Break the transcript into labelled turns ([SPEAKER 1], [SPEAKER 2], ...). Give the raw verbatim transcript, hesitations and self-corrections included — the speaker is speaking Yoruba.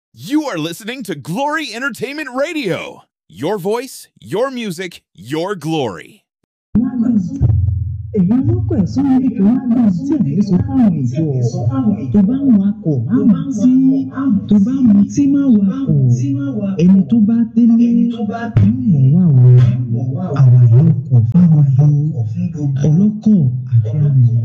[SPEAKER 1] You are listening to Glory Entertainment Radio. Your voice, your music, your glory.
[SPEAKER 2] Èyí lọ́pọ̀ ẹ̀sán ní kí wọ́n gbà tí àyè sọ fáwọn ìjọ tó bá ń wakọ̀ má mutí tó bá mutí má wakọ̀ ẹni tó bá délé yóò mọ̀ wá o àwa yóò kọ̀ fáwọn ayọ̀ ọlọ́kọ̀ àti arìnrìn